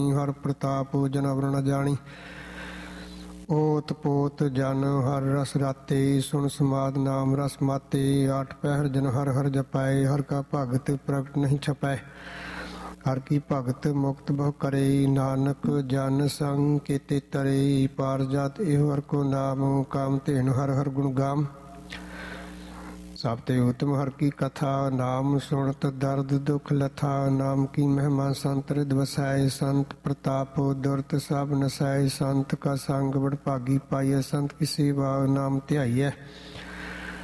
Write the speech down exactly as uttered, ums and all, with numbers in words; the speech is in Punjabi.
ਹਰ ਪ੍ਰਤਾਪ ਜਨ ਅਵਰ ਨ ਜਾਣੀ। ਓਤ ਪੋਤ ਜਨ ਹਰ ਰਸ ਰਾਤੇ, ਸੁਣ ਸਮਾਦ ਨਾਮ ਰਸ ਮਾਤੇ। ਆਠ ਪਹਿਰ ਜਨ ਹਰ ਹਰ ਜਪਾਏ, ਹਰ ਕਾ ਭਗਤ ਪ੍ਰਗਟ ਨਹੀਂ ਛਪੈ। ਹਰ ਕੀ ਭਗਤ ਮੁਕਤ ਬਹੁ ਕਰੇ, ਨਾਨਕ ਜਨ ਸੰਗ ਕੇਤੇ ਤਰੇ। ਪਾਰ ਜਾਤ ਇਹੋ ਹਰ ਕੋ ਨਾਮ, ਕਾਮ ਧੇਨ ਹਰ ਹਰ ਗੁਣ ਗਾਮ। ਸਭ ਤੇ ਉਤਮ ਹਰ ਕੀ ਕਥਾ, ਨਾਮ ਸੁਣਤ ਦਰਦ ਦੁਖ ਲਥਾ। ਨਾਮ ਕੀ ਮਹਿਮਾ ਸੰਤ ਰਿਦ ਵਸੈ, ਸੰਤ ਪ੍ਰਤਾਪ ਦੁਰਤ ਸਭ ਨਸੈ। ਸੰਤ ਕਾ ਸੰਗ ਬੜ ਭਾਗੀ ਪਾਈਐ, ਸੰਤ ਕੀ ਸੇਵਾ ਨਾਮ ਧਿਆਈਐ।